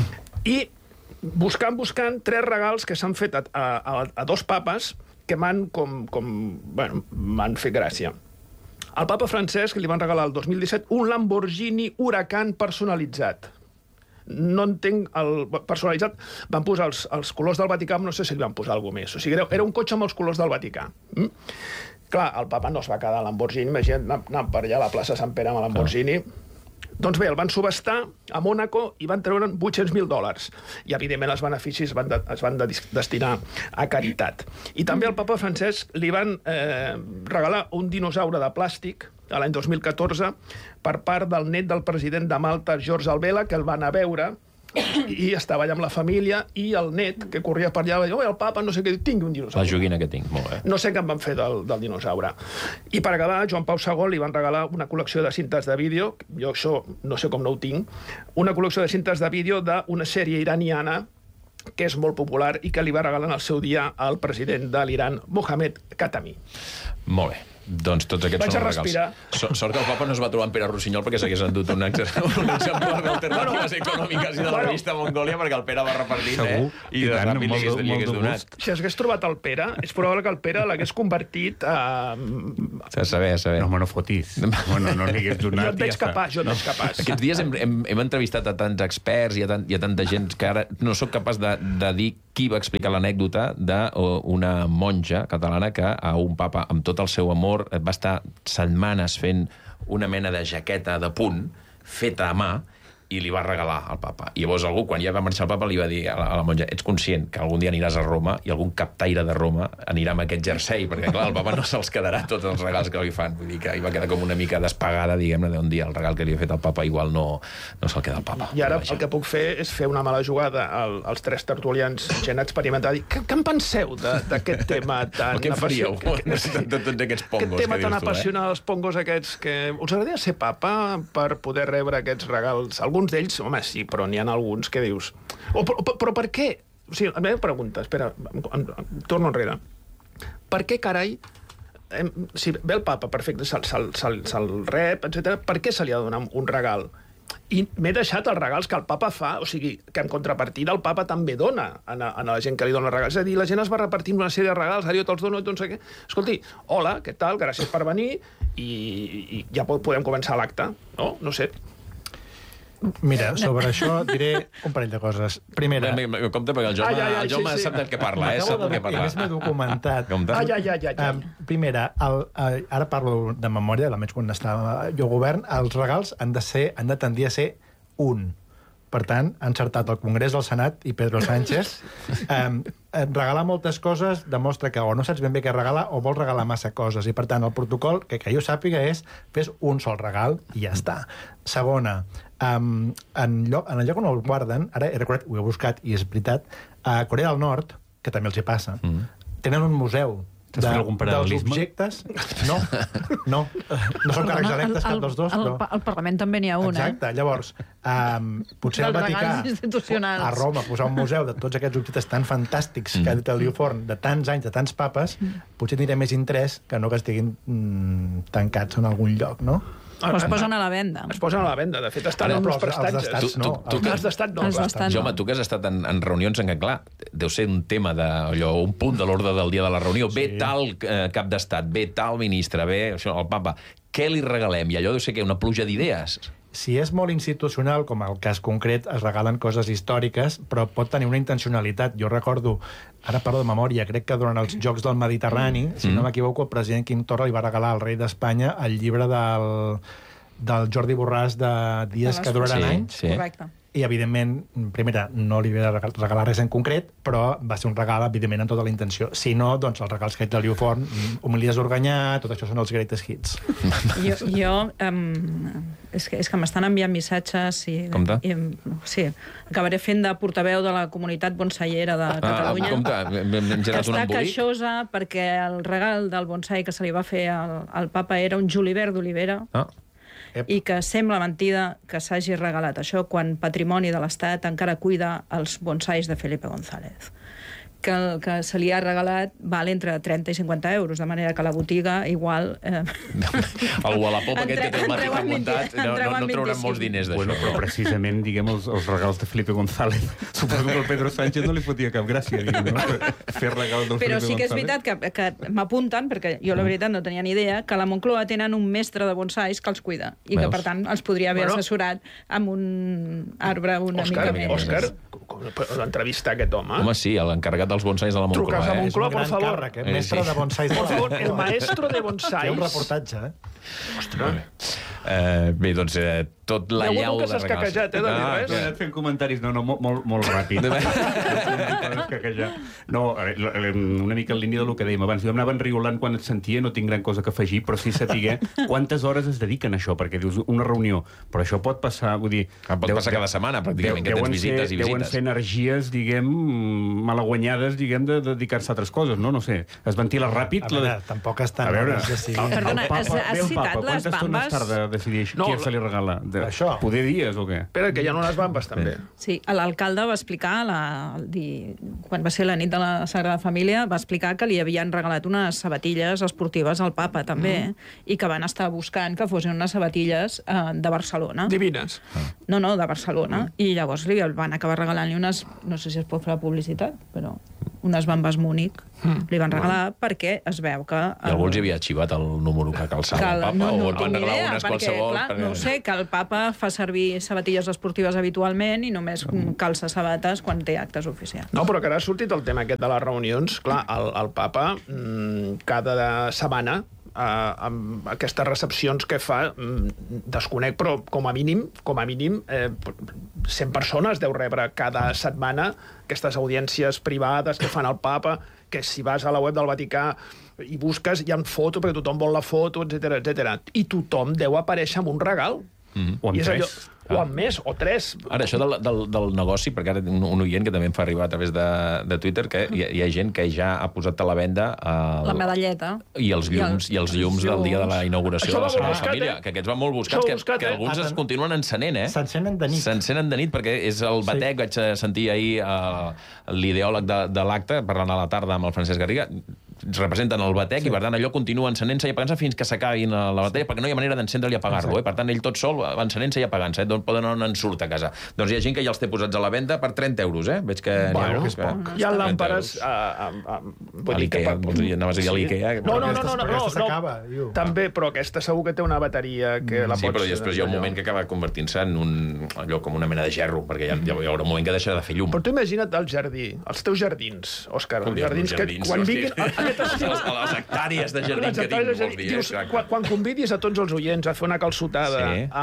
Speaker 8: I buscant, buscant, tres regals que s'han fet a, a, a dos papes que m'han com, com, bueno, m'han fet gràcia. Al papa Francesc li van regalar el dos mil disset un Lamborghini Huracan personalitzat. No entenc el personalitzat. Van posar els, els colors del Vaticà, no sé si li van posar alguna més. O sigui, era, era un cotxe amb els colors del Vaticà. Mm? Clar, el papa no es va quedar a Lamborghini, imagina't anar, anar per allà a la plaça Sant Pere amb el Lamborghini. Clar. Doncs bé, el van subestar a Mònaco i van treure'n vuit-cents mil dòlars. I, evidentment, els beneficis van de, es van de, destinar a caritat. I també al papa Francesc li van eh, regalar un dinosaure de plàstic a l'any dos mil catorze per part del net del president de Malta, George Alvela, que el van a veure i estava allà amb la família, i el net, que corria per allà, va dir, oh, el papa, no sé què, tingui un dinosaure.
Speaker 23: La joguina que tinc, molt bé.
Speaker 8: No sé què en van fer del, del dinosaure. I per acabar, Joan Pau segon li van regalar una col·lecció de cintes de vídeo, jo això no sé com no ho tinc, una col·lecció de cintes de vídeo d'una sèrie iraniana que és molt popular i que li va regalar en el seu dia al president de l'Iran, Mohamed Khatami.
Speaker 23: Molt bé. Doncs tots aquests
Speaker 8: Vaig
Speaker 23: són
Speaker 8: a
Speaker 23: els regals.
Speaker 8: respirar.
Speaker 23: So, sort que el papa no es va trobar en Pere Rossinyol perquè s'hagués endut un, ex un exemplar d'alternatives econòmiques i de la revista Mongòlia perquè el Pere va repartint, eh? I de ràpid li hagués, li hagués donat.
Speaker 8: Si s'hagués trobat el Pere, és probable que el Pere l'hagués convertit a...
Speaker 23: A saber, a saber.
Speaker 6: No, home, no fotis. Bueno, no li hagués donat.
Speaker 8: Jo et veig capaç, jo et veig capaç.
Speaker 23: Aquests dies hem, hem, hem entrevistat a tants experts i a, tant, i a tanta gent que ara no sóc capaç de, de dir qui va explicar l'anècdota d'una monja catalana que a un papa, amb tot el seu amor, va estar setmanes fent una mena de jaqueta de punt feta a mà i li va regalar al papa. I llavors algú, quan ja va marxar el papa, li va dir a la, a la monja, ets conscient que algun dia aniràs a Roma i algun captaire de Roma anirà amb aquest jersei, perquè clar, el papa no se'ls quedarà tots els regals que li fan. Vull dir que hi va quedar com una mica despagada, diguem-ne, d'un dia el regal que li ha fet el papa igual no, no se'l queda el papa.
Speaker 8: I ara el que puc fer és fer una mala jugada al, als tres tertulians gent experimentada. Què, què en penseu d'aquest tema tan...
Speaker 23: Què en faríeu de tots aquests pongos
Speaker 8: Aquest tema
Speaker 23: que
Speaker 8: tan
Speaker 23: dius tu,
Speaker 8: apassionant, els pongos aquests, que us agradaria ser papa per poder rebre aquests regals? Alguns d'ells, home, sí, però n'hi ha alguns que dius... O, però, però per què? O sigui, la meva pregunta, espera, em, em, em, torno enrere. Per què, carai, em, si ve el papa, perfecte, se'l se, se, se rep, etcètera, per què se li ha de donar un regal? I m'he deixat els regals que el papa fa, o sigui, que en contrapartida el papa també dona a, a la gent que li dona regals. És a dir, la gent es va repartint una sèrie de regals, ara jo te'ls dono, doncs, què? Escolti, hola, què tal, gràcies per venir, i, i ja podem començar l'acte, no? No sé.
Speaker 9: Mira, sobre això diré un parell de coses. Primera...
Speaker 23: Compte, perquè el Jaume, ai, ai, ai, el Jaume sí, sí. sap del què parla, eh? Sap del què parla.
Speaker 9: A més, m'he documentat.
Speaker 8: Ai, ai, ai, ai.
Speaker 9: Um, primera, el, el, ara parlo de memòria, almenys quan estava jo al govern, els regals han de ser, han de tendir a ser un. Per tant, ha encertat el Congrés, el Senat i Pedro Sánchez. Um, regalar moltes coses demostra que o no saps ben bé què regalar o vols regalar massa coses. I, per tant, el protocol, que, que jo sàpiga, és fes un sol regal i ja està. Segona, um, en, lloc, en el lloc on el guarden, ara he recordat, ho he buscat i és veritat, a Corea del Nord, que també els hi passa, mm. tenen un museu de, dels objectes... No, no, no són càrrecs electes cap dels dos, però...
Speaker 7: Al Parlament també n'hi ha un,
Speaker 9: Exacte, eh? Llavors, um, potser al Vaticà, a Roma, posar un museu de tots aquests objectes tan fantàstics mm. que ha dit el Liuforn, de tants anys, de tants papes, mm. potser tindrà més interès que no que estiguin mm, tancats en algun lloc, no?
Speaker 7: O es posen a la venda.
Speaker 8: Es posen a la venda. De fet, estan en uns prestatges.
Speaker 9: Els
Speaker 23: no. Tu, tu,
Speaker 8: els d'estat no.
Speaker 23: Jaume, tu que has estat en, en reunions en què, clar, deu ser un tema de, allò, un punt de l'ordre del dia de la reunió. Sí. Ve tal eh, cap d'estat, ve tal ministre, ve això, el papa. Què li regalem? I allò deu ser que una pluja d'idees.
Speaker 9: Si és molt institucional, com el cas concret, es regalen coses històriques, però pot tenir una intencionalitat. Jo recordo, ara parlo de memòria, crec que durant els Jocs del Mediterrani, mm. si no m'equivoco, el president Quim Torra li va regalar al rei d'Espanya el llibre del, del Jordi Borràs de Dies que duraran
Speaker 23: sí,
Speaker 9: anys.
Speaker 23: Sí.
Speaker 7: Correcte.
Speaker 9: I, evidentment, primera, no li va regalar res en concret, però va ser un regal, evidentment, amb tota la intenció. Si no, doncs, els regals que ha dit el Liuforn, Homilies d'Organyà, tot això són els greatest hits.
Speaker 7: Jo, jo um, és que, és que m'estan enviant missatges i...
Speaker 23: Compte.
Speaker 7: I, sí, acabaré fent de portaveu de la comunitat bonsaiera de Catalunya.
Speaker 23: Ah, compte, hem generat un
Speaker 7: embolic. Està queixosa perquè el regal del bonsai que se li va fer al, al papa era un julivert d'olivera. Ah. Ep. I que sembla mentida que s'hagi regalat això quan Patrimoni de l'Estat encara cuida els bonsais de Felipe González. Que el que se li ha regalat val entre trenta i cinquanta euros, de manera que la botiga igual... Eh...
Speaker 23: El Wallapop aquest que té el Mati remuntat no, no, no trauran molts diners d'això.
Speaker 6: Bueno, però precisament, diguem, els, els regals de Felipe González, suposo que el Pedro Sánchez no li fotia cap gràcia, diguem, no? Fer regal del
Speaker 7: però
Speaker 6: Felipe
Speaker 7: sí que és
Speaker 6: González.
Speaker 7: veritat que, que m'apunten, perquè jo la veritat no tenia ni idea, que a la Moncloa tenen un mestre de bonsais que els cuida, i Veus? Que per tant els podria haver bueno, assessorat amb un arbre una
Speaker 8: Òscar,
Speaker 7: mica més.
Speaker 8: Òscar, l'entrevista aquest home...
Speaker 23: Home, sí, l'encarregat dels bonsais de la Moncloa.
Speaker 8: Truques a Moncloa,
Speaker 9: per
Speaker 8: favor.
Speaker 9: Càrrec, eh? Mestre de bonsais.
Speaker 8: Por favor, el maestro de bonsais.
Speaker 9: Hi ha un reportatge, eh?
Speaker 23: Ostres. Eh, bé, doncs, eh, tot la llau de regals.
Speaker 8: Hi ha algú que s'ha escaquejat, eh, David?
Speaker 6: No, no, he anat fent comentaris, no, no, molt, molt, molt ràpid. No, una mica en línia del que dèiem abans. Jo m'anava enriolant quan et sentia, no tinc gran cosa que afegir, però sí saber quantes hores es dediquen a això, perquè dius una reunió, però això pot passar, vull dir...
Speaker 23: Pot passar cada setmana, pràcticament, que tens visites i visites.
Speaker 6: Deuen ser energies, diguem, malaguanyades, diguem, de dedicar-se a altres coses, no? No sé, es ventila ràpid...
Speaker 9: A veure, tampoc estan...
Speaker 6: A veure,
Speaker 9: el,
Speaker 7: Perdona,
Speaker 6: el papa,
Speaker 7: has, has
Speaker 6: ve el
Speaker 7: citat
Speaker 6: papa,
Speaker 7: les
Speaker 6: quanta estona es
Speaker 7: bambes?
Speaker 6: tarda a decidir
Speaker 8: No,
Speaker 6: qui se li regala? De,
Speaker 8: això.
Speaker 6: Poder dies o què?
Speaker 8: Espera, que hi ha unes bambes, també.
Speaker 7: Sí, l'alcalde va explicar, la, el di, quan va ser la nit de la Sagrada Família, va explicar que li havien regalat unes sabatilles esportives al papa, també, mm. i que van estar buscant que fossin unes sabatilles eh, de Barcelona.
Speaker 8: Divines.
Speaker 7: No, no, de Barcelona. Mm. I llavors li van acabar regalant-li unes, no sé si es pot fer la publicitat, però unes bambes Múnich. Mm. Li van regalar perquè es veu que...
Speaker 23: I algú els hi havia xivat el número que calçava el papa,
Speaker 7: no, no
Speaker 23: o el van regalar
Speaker 7: idea,
Speaker 23: unes
Speaker 7: perquè,
Speaker 23: qualsevol...
Speaker 7: Clar,
Speaker 23: perquè...
Speaker 7: no ho sé, que el papa fa servir sabatilles esportives habitualment i només mm. calça sabates quan té actes oficials.
Speaker 8: No, però que ara ha sortit el tema aquest de les reunions. Clar, el, el papa mmm, cada setmana eh, amb aquestes recepcions que fa, mm, desconec, però com a mínim, com a mínim eh, cent persones deu rebre cada setmana aquestes audiències privades que fan el papa, que si vas a la web del Vaticà i busques, hi ha foto, perquè tothom vol la foto, etcètera, etcètera. I tothom deu aparèixer amb un regal.
Speaker 6: Mm-hmm. O amb
Speaker 8: I és
Speaker 6: tres.
Speaker 8: allò... O amb més, o tres.
Speaker 23: Ara, això del, del, del negoci, perquè ara un, un oient que també em fa arribar a través de, de Twitter, que hi, hi ha gent que ja ha posat a la venda... El,
Speaker 7: la medalleta.
Speaker 23: I els llums, i, el, i els llums del dia de la inauguració
Speaker 8: això
Speaker 23: de la Sagrada
Speaker 8: buscat,
Speaker 23: Família,
Speaker 8: eh?
Speaker 23: que aquests van molt buscats, que,
Speaker 8: buscat,
Speaker 23: que
Speaker 8: eh?
Speaker 23: alguns es continuen encenent, eh?
Speaker 9: S'encenen de nit.
Speaker 23: S'encenen de nit, perquè és el batec, sí. Vaig sentir ahir uh, l'ideòleg de, de l'acte, parlant a la tarda amb el Francesc Garriga, representen el batec, sí. I per tant allò continua encenent-se i apagant-se fins que s'acabin la batalla, perquè no hi ha manera d'encendre-li i apagar-lo, eh? Per tant, ell tot sol encenent-se i apagant-se, eh? Poden no en surt a casa. Doncs hi ha gent que ja els té posats a la venda per trenta euros, eh? Veig que...
Speaker 8: Bueno,
Speaker 23: que, que...
Speaker 8: hi ha làmperes... A, a, a,
Speaker 23: a l'Ikea, vols dir, anaves a dir a l'Ikea?
Speaker 8: No, no, no, no, no, no, no. També, però aquesta segur que té una bateria que la
Speaker 23: sí,
Speaker 8: pots...
Speaker 23: però després hi ha un moment que acaba convertint-se en un allò com una mena de gerro, perquè hi ha, hi haurà un moment que deixa de fer llum.
Speaker 8: Però tu imagina't el jardí, els teus jardins, Òscar, els jardins que quan vinguin...
Speaker 23: Les hectàrees de jardí que tinc, vols dir.
Speaker 8: Dius, quan, quan convidis a tots els oients a fer una calçotada sí. a,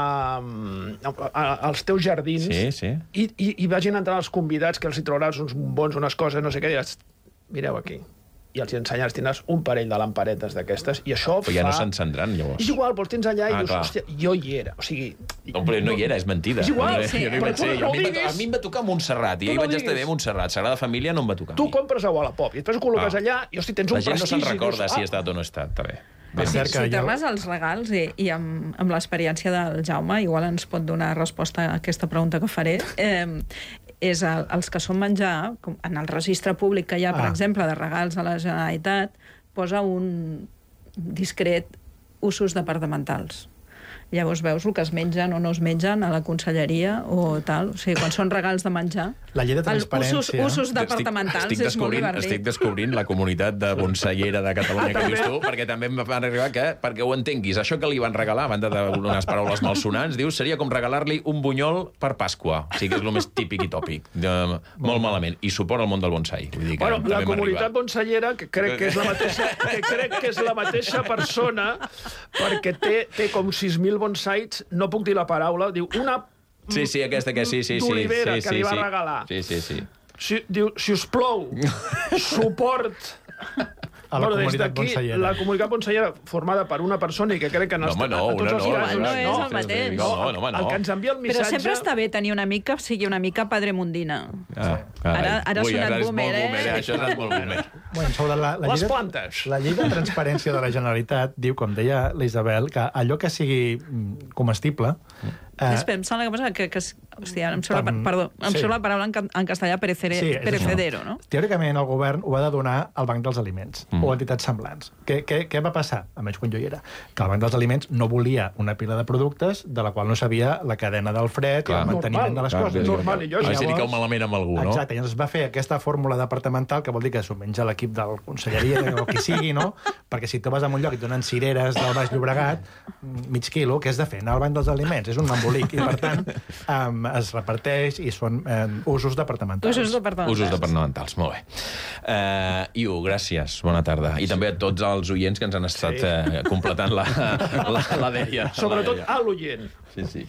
Speaker 8: a, a, als teus jardins
Speaker 23: sí, sí.
Speaker 8: I, i, i vagin entrant els convidats que els hi trobaràs uns bombons, unes coses, no sé què, diràs, mireu aquí. I els hi ensenyaràs, tindràs un parell de lamparetes d'aquestes, i això
Speaker 23: però
Speaker 8: fa...
Speaker 23: ja no s'encendran, llavors.
Speaker 8: És igual, però els tens allà i
Speaker 23: ah,
Speaker 8: dius,
Speaker 23: clar.
Speaker 8: hòstia, jo hi era. O sigui...
Speaker 23: No, però no hi era, és mentida.
Speaker 8: És igual,
Speaker 23: no,
Speaker 8: sí,
Speaker 23: jo no hi vaig ser.
Speaker 8: no
Speaker 23: a, mi
Speaker 8: diguis...
Speaker 23: a mi em va tocar Montserrat, i ahir
Speaker 8: no
Speaker 23: vaig estar bé a Montserrat. Sagrada Família no em va tocar.
Speaker 8: Tu compres a Wallapop i després ho col·loques ah. allà i, hosti, tens un
Speaker 23: prestigi. La gent
Speaker 8: prestigi,
Speaker 23: no se'n recorda
Speaker 8: dius,
Speaker 23: si
Speaker 8: ah.
Speaker 23: ha estat o no ha estat, està bé.
Speaker 7: Si, si tornes als regals i, i amb, amb l'experiència del Jaume, igual ens pot donar resposta a aquesta pregunta que faré, eh, és el, els que són menjar, com en el registre públic que hi ha, per
Speaker 9: ah.
Speaker 7: exemple, de regals a la Generalitat, posa un discret usos departamentals. Llavors veus el que es mengen o no es mengen a la conselleria o tal. O sigui, quan són regals de menjar...
Speaker 9: La llei de transparència...
Speaker 7: Usos, usos departamentals
Speaker 23: estic, estic
Speaker 7: és molt divertit.
Speaker 23: Estic descobrint la comunitat de bonsallera de Catalunya que dius tu, perquè també em van arribar que, perquè ho entenguis, això que li van regalar, a banda d'unes paraules malsonants, dius, seria com regalar-li un bunyol per Pasqua. O sigui, que és el més típic i tòpic. De, molt malament. I suport al món del bonsai. Vull dir que
Speaker 8: bueno, la comunitat bonsallera, que crec que és la mateixa, que crec que és la mateixa persona, perquè té, té com sis mil bonsais, no puc dir la paraula, diu una...
Speaker 23: Sí, sí, aquesta que sí, sí, sí.
Speaker 8: d'olivera
Speaker 23: sí, sí,
Speaker 8: que li va
Speaker 23: sí.
Speaker 8: regalar.
Speaker 23: Sí, sí, sí.
Speaker 8: Si, diu, si us plou, suport...
Speaker 9: A la
Speaker 8: bueno,
Speaker 9: comunitat
Speaker 8: d'aquí,
Speaker 9: bonsallera.
Speaker 8: la comunitat bonsallera formada per una persona i que crec que en
Speaker 23: No,
Speaker 8: els,
Speaker 23: home, no,
Speaker 8: a tots
Speaker 23: una
Speaker 8: els
Speaker 23: no,
Speaker 8: casos...
Speaker 7: no és el mateix.
Speaker 23: No, no, home, no.
Speaker 8: El que ens envia el
Speaker 7: Però
Speaker 8: missatge...
Speaker 7: sempre està bé tenir una amic que sigui una mica padre mundina.
Speaker 23: Ah,
Speaker 7: Ara, ara ha
Speaker 23: Ui,
Speaker 7: sonat
Speaker 23: ara és
Speaker 7: boomer,
Speaker 23: molt
Speaker 7: eh?
Speaker 23: boomer, eh? Això ha estat molt boomer.
Speaker 9: Bueno, sobre la, la
Speaker 8: Les
Speaker 9: llei de,
Speaker 8: plantes.
Speaker 9: La llei de transparència de la Generalitat diu, com deia la Isabel, que allò que sigui mm, comestible...
Speaker 7: Eh, Espera, em sembla que passa que... que hòstia, em surt, la, perdó, em
Speaker 9: sí.
Speaker 7: surt la paraula en, en castellà perecere,
Speaker 9: sí,
Speaker 7: perecedero, no?
Speaker 9: Teòricament, el govern ho ha de donar al Banc dels Aliments, mm. o entitats semblants. Què, què, què va passar, almenys quan jo hi era? Que el Banc dels Aliments no volia una pila de productes de la qual no sabia la cadena del fred clar. I el manteniment normal, de les
Speaker 23: clar,
Speaker 9: coses.
Speaker 8: Normal, i llavors...
Speaker 23: Llavors, si cau malament amb algú, no?
Speaker 9: Exacte, llavors es va fer aquesta fórmula departamental que vol dir que s'ho menja l'equip del conselleria o qui sigui, no? Perquè si tu vas a un lloc i et donen cireres del Baix Llobregat, mig quilo, què has de fer? Anar al Banc dels Aliments? És un embolic. I, per tant, um, es reparteix i són um, usos departamentals.
Speaker 7: Usos departamentals.
Speaker 23: Usos departamentals, molt bé. Uh, Iu, gràcies, bona tarda. I també a tots els oients que ens han estat sí. uh, completant la, la, la dèria.
Speaker 8: Sobretot
Speaker 23: la
Speaker 8: a l'oient.
Speaker 23: Sí, sí.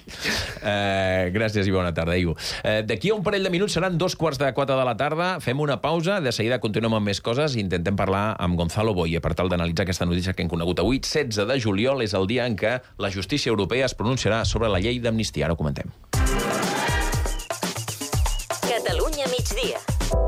Speaker 23: Uh, gràcies i bona tarda, Iu. Uh, D'aquí a un parell de minuts seran dos quarts de quatre de la tarda. Fem una pausa, de seguida continuem amb més coses i intentem parlar amb Gonzalo Boye per tal d'analitzar aquesta notícia que hem conegut avui. setze de juliol és el dia en què la justícia europea es pronunciarà sobre la llei d'amnistia. Ara ho comentem.
Speaker 5: Catalunya migdia.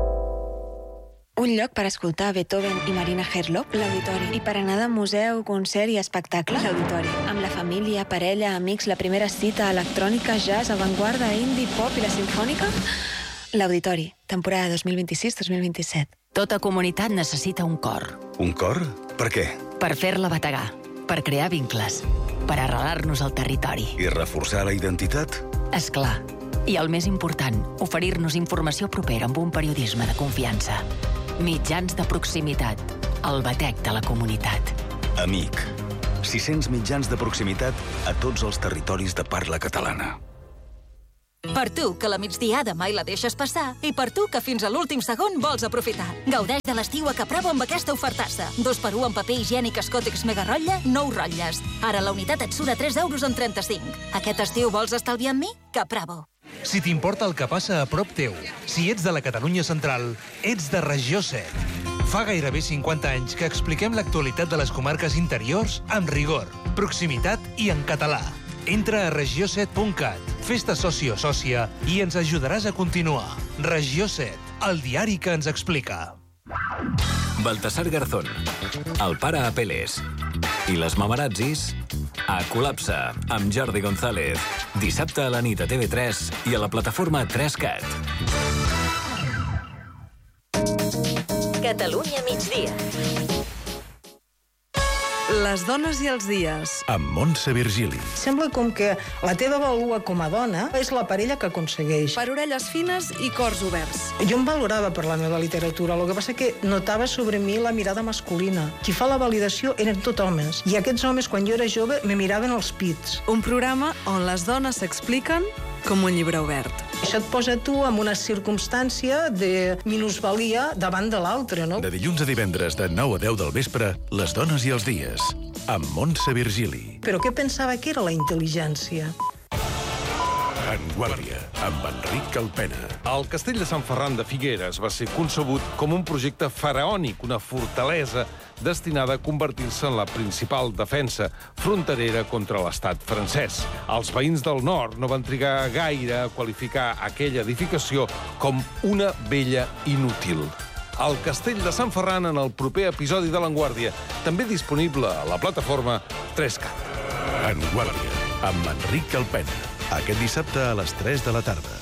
Speaker 10: Un lloc per escoltar Beethoven i Marina Herlop, l'Auditori. I per anar de museu, concert i espectacle, l'Auditori. Amb la família, parella, amics, la primera cita, electrònica, jazz, avantguarda, indie, pop i la sinfònica, l'Auditori. Temporada dos mil vint-i-sis dos mil vint-i-set.
Speaker 11: Tota comunitat necessita un cor.
Speaker 12: Un cor? Per què?
Speaker 11: Per fer-la bategar, per crear vincles, per arrelar-nos al territori.
Speaker 12: I reforçar la identitat?
Speaker 11: És clar. I el més important, oferir-nos informació propera amb un periodisme de confiança. Mitjans de proximitat. El batec de la comunitat.
Speaker 12: Amic. sis-cents mitjans de proximitat a tots els territoris de parla catalana.
Speaker 13: Per tu, que la migdiada mai la deixes passar, i per tu, que fins a l'últim segon vols aprofitar. Gaudeix de l'estiu a Capravo amb aquesta ofertassa. Dos per un en paper higiènic Escòtex Mega Rotlle, nou rotlles. Ara la unitat et surt a tres euros amb trenta-cinc. Aquest estiu vols estalviar amb mi? Capravo.
Speaker 15: Si t'importa el que passa a prop teu, si ets de la Catalunya central, ets de Regió set. Fa gairebé cinquanta anys que expliquem l'actualitat de les comarques interiors amb rigor, proximitat i en català. Entra a regió set punt cat, fes-te soci o sòcia i ens ajudaràs a continuar. Regió set, el diari que ens explica.
Speaker 16: Baltasar Garzón, el pare Apeles i les mamarazzis a Col·lapse amb Jordi González. Dissabte a la nit a T V tres i a la plataforma tres cat.
Speaker 5: Catalunya migdia.
Speaker 26: Les dones i els dies.
Speaker 12: Amb Montse Virgili.
Speaker 27: Sembla com que la teva valua com a dona és la parella que aconsegueix.
Speaker 26: Per orelles fines i cors oberts.
Speaker 27: Jo em valorava per la meva literatura, el que passa que notava sobre mi la mirada masculina. Qui fa la validació eren tot homes. I aquests homes, quan jo era jove, me miraven els pits.
Speaker 26: Un programa on les dones s'expliquen com un llibre obert.
Speaker 27: Això et posa tu en una circumstància de minusvalia davant de l'altre, no?
Speaker 12: De dilluns a divendres, de nou a deu del vespre, Les dones i els dies, amb Montse Virgili.
Speaker 27: Però què pensava que era la intel·ligència?
Speaker 12: En Guàrdia, amb Enric Calpena.
Speaker 28: El castell de Sant Ferran de Figueres va ser concebut com un projecte faraònic, una fortalesa destinada a convertir-se en la principal defensa fronterera contra l'estat francès. Els veïns del nord no van trigar gaire a qualificar aquella edificació com una vella inútil. El castell de Sant Ferran en el proper episodi de l'Enguàrdia, també disponible a la plataforma tres cat.
Speaker 12: En Guàrdia, amb Enric Calpena. Aquest dissabte a les tres de la tarda.